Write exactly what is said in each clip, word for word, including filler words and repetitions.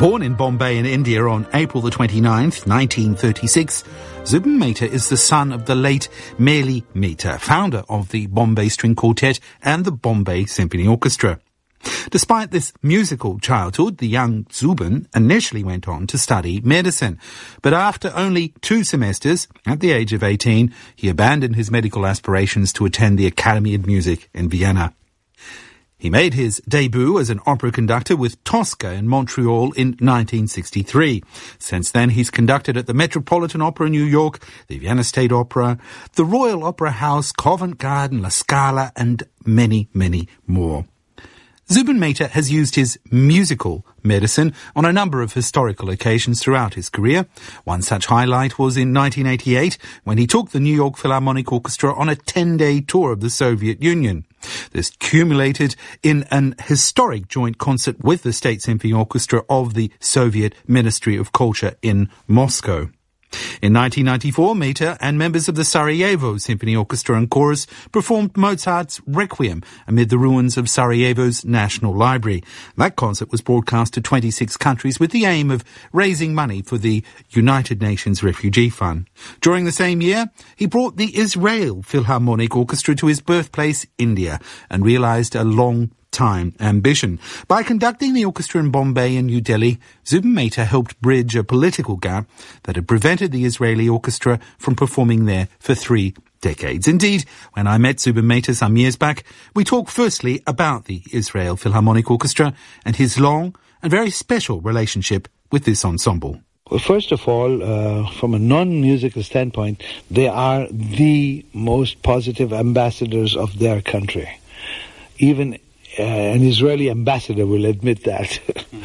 Born in Bombay in India on April the twenty-ninth, nineteen thirty-six, Zubin Mehta is the son of the late Meli Mehta, founder of the Bombay String Quartet and the Bombay Symphony Orchestra. Despite this musical childhood, the young Zubin initially went on to study medicine. But after only two semesters, at the age of eighteen, he abandoned his medical aspirations to attend the Academy of Music in Vienna. He made his debut as an opera conductor with Tosca in Montreal in nineteen sixty-three. Since then, he's conducted at the Metropolitan Opera in New York, the Vienna State Opera, the Royal Opera House, Covent Garden, La Scala, and many, many more. Zubin Mehta has used his musical medicine on a number of historical occasions throughout his career. One such highlight was in nineteen eighty-eight, when he took the New York Philharmonic Orchestra on a ten-day tour of the Soviet Union. This culminated in an historic joint concert with the State Symphony Orchestra of the Soviet Ministry of Culture in Moscow. In nineteen ninety-four, Mehta and members of the Sarajevo Symphony Orchestra and Chorus performed Mozart's Requiem amid the ruins of Sarajevo's National Library. That concert was broadcast to twenty-six countries with the aim of raising money for the United Nations Refugee Fund. During the same year, he brought the Israel Philharmonic Orchestra to his birthplace, India, and realized a long time ambition. By conducting the orchestra in Bombay and New Delhi, Zubin Mehta helped bridge a political gap that had prevented the Israeli orchestra from performing there for three decades. Indeed, when I met Zubin Mehta some years back, we talked firstly about the Israel Philharmonic Orchestra and his long and very special relationship with this ensemble. Well, first of all, uh, from a non-musical standpoint, they are the most positive ambassadors of their country. Even Uh, an Israeli ambassador will admit that.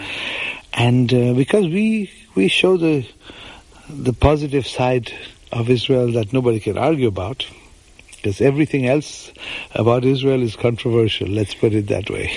And uh, because we we show the the positive side of Israel that nobody can argue about, because everything else about Israel is controversial, let's put it that way.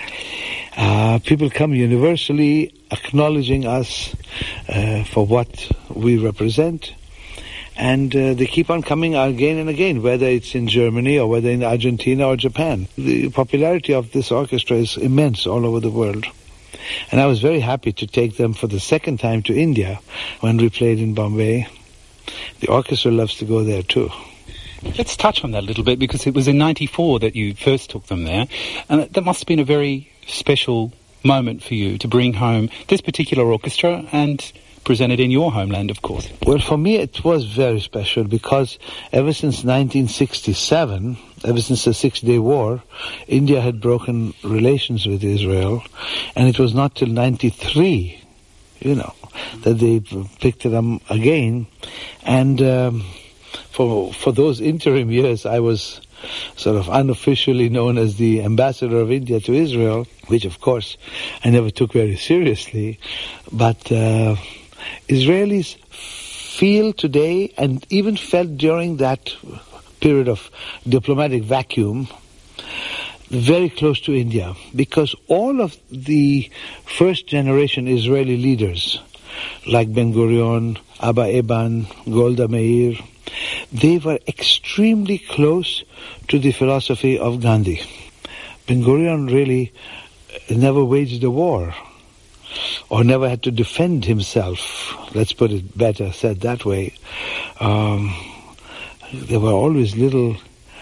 Uh, people come universally acknowledging us uh, for what we represent. And uh, they keep on coming again and again, whether it's in Germany or whether in Argentina or Japan. The popularity of this orchestra is immense all over the world. And I was very happy to take them for the second time to India when we played in Bombay. The orchestra loves to go there too. Let's touch on that a little bit, because it was in ninety-four that you first took them there. And that must have been a very special moment for you to bring home this particular orchestra and presented in your homeland, of course. Well, for me it was very special, because ever since nineteen sixty-seven, ever since the Six-Day War, India had broken relations with Israel, and it was not till ninety-three, you know, that they picked it up again. And um, for for those interim years, I was sort of unofficially known as the ambassador of India to Israel, which of course I never took very seriously, but Uh, Israelis feel today, and even felt during that period of diplomatic vacuum, very close to India, because all of the first generation Israeli leaders, like Ben Gurion, Abba Eban, Golda Meir, they were extremely close to the philosophy of Gandhi. Ben Gurion really never waged a war, or never had to defend himself, let's put it better said that way. Um, there were always little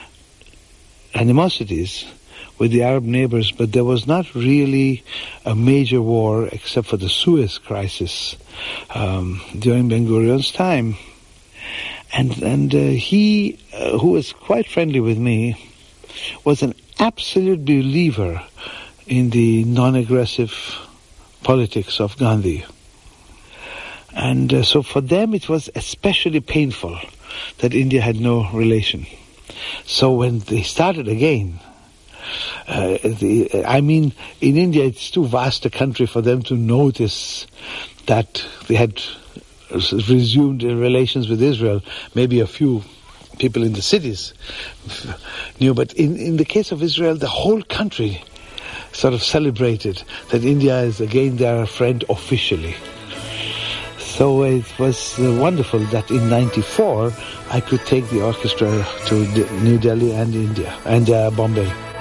animosities with the Arab neighbors, but there was not really a major war except for the Suez crisis um, during Ben Gurion's time. And, and uh, he, uh, who was quite friendly with me, was an absolute believer in the non-aggressive politics of Gandhi. And uh, so for them it was especially painful that India had no relation. So when they started again, uh, the, I mean, in India it's too vast a country for them to notice that they had resumed relations with Israel. Maybe a few people in the cities knew, but in, in the case of Israel, the whole country sort of celebrated that India is again their friend officially. So it was uh, wonderful that in ninety-four I could take the orchestra to D- New Delhi and India and uh, Bombay.